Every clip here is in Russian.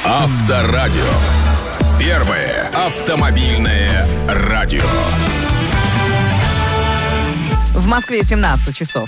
Авторадио. Первое автомобильное радио. В Москве 17 часов.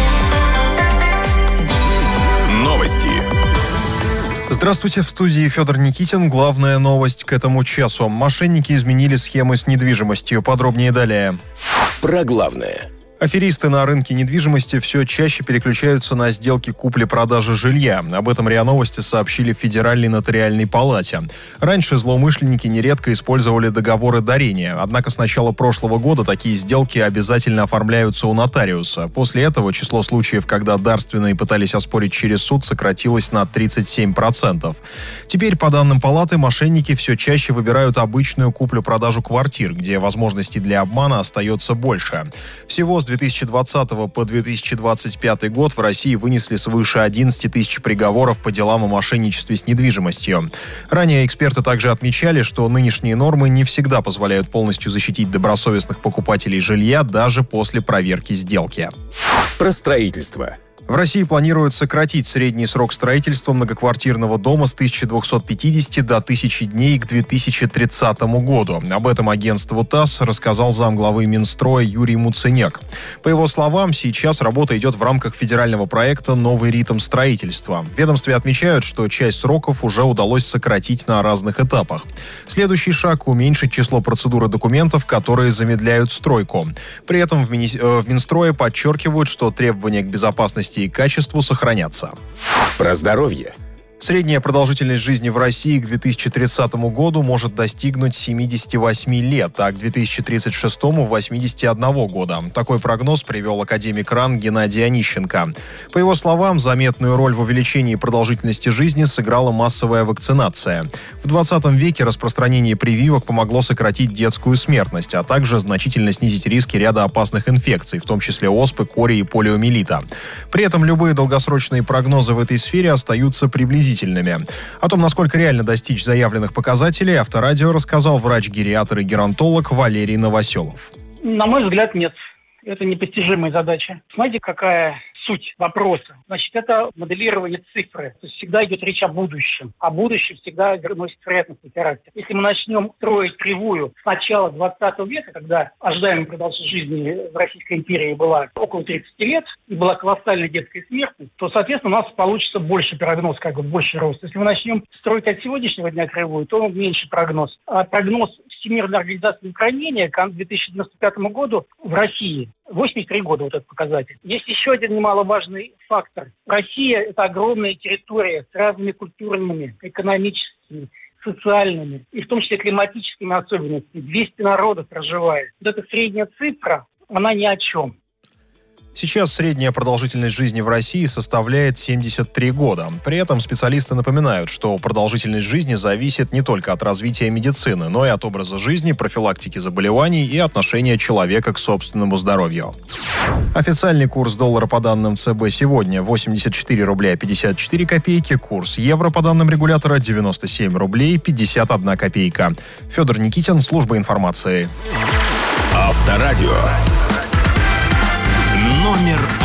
Новости. Здравствуйте, в студии Федор Никитин. Главная новость к этому часу. Мошенники изменили схемы с недвижимостью. Подробнее далее. Про главное. Аферисты на рынке недвижимости все чаще переключаются на сделки купли-продажи жилья. Об этом РИА Новости сообщили в Федеральной нотариальной палате. Раньше злоумышленники нередко использовали договоры дарения. Однако с начала прошлого года такие сделки обязательно оформляются у нотариуса. После этого число случаев, когда дарственные пытались оспорить через суд, сократилось на 37%. Теперь, по данным палаты, мошенники все чаще выбирают обычную куплю-продажу квартир, где возможностей для обмана остается больше. Всего с 2020 по 2025 год в России вынесли свыше 11 тысяч приговоров по делам о мошенничестве с недвижимостью. Ранее эксперты также отмечали, что нынешние нормы не всегда позволяют полностью защитить добросовестных покупателей жилья даже после проверки сделки. Про строительство. В России планируют сократить средний срок строительства многоквартирного дома с 1250 до 1000 дней к 2030 году. Об этом агентству ТАСС рассказал замглавы Минстроя Юрий Муценяк. По его словам, сейчас работа идет в рамках федерального проекта «Новый ритм строительства». В ведомстве отмечают, что часть сроков уже удалось сократить на разных этапах. Следующий шаг – уменьшить число процедур и документов, которые замедляют стройку. При этом в Минстрое подчеркивают, что требования к безопасности и качеству сохранятся. Про здоровье. Средняя продолжительность жизни в России к 2030 году может достигнуть 78 лет, а к 2036 – 81 года. Такой прогноз привел академик РАН Геннадий Онищенко. По его словам, заметную роль в увеличении продолжительности жизни сыграла массовая вакцинация. В 20 веке распространение прививок помогло сократить детскую смертность, а также значительно снизить риски ряда опасных инфекций, в том числе оспы, кори и полиомиелита. При этом любые долгосрочные прогнозы в этой сфере остаются приблизительными. О том, насколько реально достичь заявленных показателей, Авторадио рассказал врач-гериатр и геронтолог Валерий Новоселов. На мой взгляд, нет. Это непостижимая задача. Смотрите, какая суть вопроса. Значит, это моделирование цифры. То есть всегда идет речь о будущем. А будущее всегда носит вероятностный характер. Если мы начнем строить кривую с начала 20 века, когда ожидаемая продолжительность жизни в Российской империи была около 30 лет, и была колоссальная детская смертность, то, соответственно, у нас получится больше прогноз, больше рост. Если мы начнем строить от сегодняшнего дня кривую, то меньше прогноз. А прогноз Всемирной организации здравоохранения к 2095 году в России 83 года, вот этот показатель. Есть еще один немаловажный фактор. Россия – это огромная территория с разными культурными, экономическими, социальными и в том числе климатическими особенностями. 200 народов проживает. Вот эта средняя цифра, она ни о чем. Сейчас средняя продолжительность жизни в России составляет 73 года. При этом специалисты напоминают, что продолжительность жизни зависит не только от развития медицины, но и от образа жизни, профилактики заболеваний и отношения человека к собственному здоровью. Официальный курс доллара по данным ЦБ сегодня 84 рубля 54 копейки, курс евро по данным регулятора 97 рублей 51 копейка. Федор Никитин, служба информации. Авторадио. Номер